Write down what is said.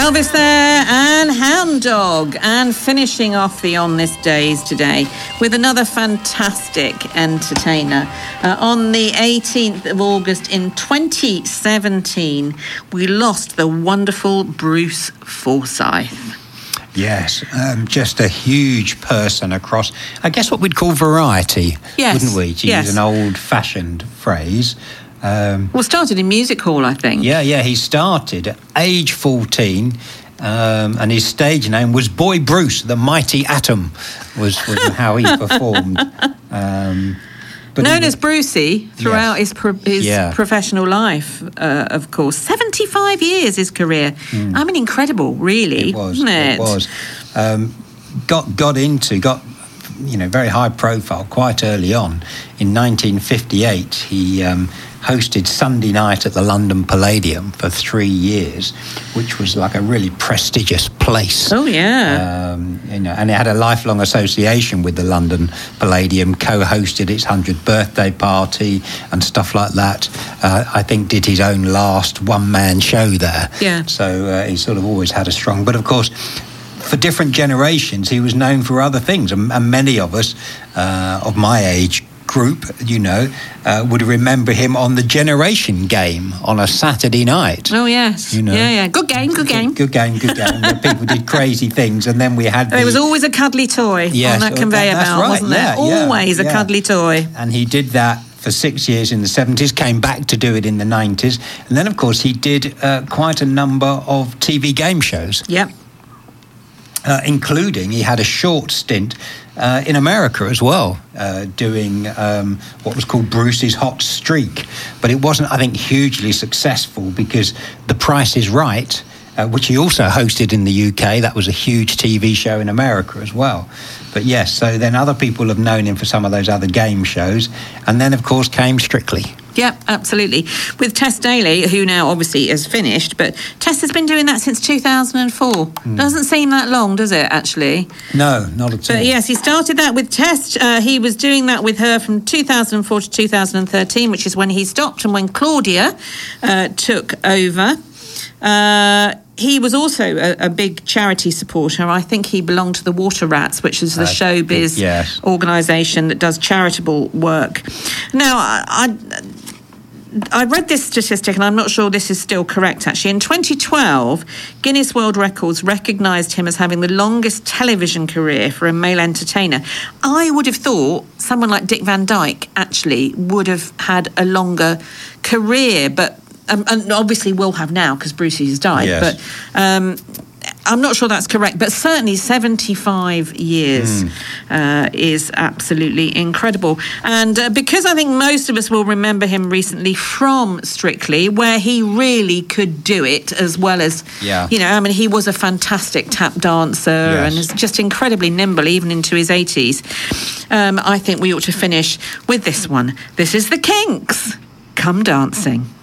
Elvis there and Hound Dog, and finishing off the On This Days today with another fantastic entertainer. On the 18th of August in 2017, we lost the wonderful Bruce Forsyth. Yes, just a huge person across, I guess, what we'd call variety, wouldn't we? To use an old-fashioned phrase. Started in music hall, I think. Yeah, he started at age 14, and his stage name was Boy Bruce, the Mighty Atom, was how he performed. Known as Brucey throughout his professional life, of course. 75 years, his career. I mean, incredible, really, isn't it? It was. Got very high profile quite early on. In 1958, he hosted Sunday night at the London Palladium for 3 years, which was like a really prestigious place. Oh, yeah. And it had a lifelong association with the London Palladium, co-hosted its 100th birthday party and stuff like that. I think did his own last one-man show there. Yeah. So he sort of always had a strong... But, of course, for different generations, he was known for other things. And many of us of my age group, would remember him on the Generation Game on a Saturday night. Oh, yes. Yeah. Good game. Good game. Where people did crazy things, and then we had... There was always a cuddly toy on that conveyor belt, wasn't there? Always a cuddly toy. And he did that for 6 years in the 70s, came back to do it in the 90s. And then, of course, he did quite a number of TV game shows. Yep. Including, he had a short stint in America as well, doing what was called Bruce's Hot Streak. But it wasn't, I think, hugely successful because The Price is Right, which he also hosted in the UK, that was a huge TV show in America as well. But yes, so then other people have known him for some of those other game shows. And then, of course, came Strictly. Yeah, absolutely. With Tess Daly, who now obviously has finished, but Tess has been doing that since 2004. Doesn't seem that long, does it, actually? No, not at all. But yes, he started that with Tess. He was doing that with her from 2004 to 2013, which is when he stopped and when Claudia took over. He was also a big charity supporter. I think he belonged to the Water Rats, which is the showbiz organisation that does charitable work. Now, I read this statistic, and I'm not sure this is still correct, actually. In 2012, Guinness World Records recognised him as having the longest television career for a male entertainer. I would have thought someone like Dick Van Dyke, actually, would have had a longer career, but... and obviously will have now because Brucey has died. Yes. But I'm not sure that's correct. But certainly 75 years is absolutely incredible. And because I think most of us will remember him recently from Strictly, where he really could do it as well as, he was a fantastic tap dancer and is just incredibly nimble even into his 80s. I think we ought to finish with this one. This is the Kinks. Come Dancing.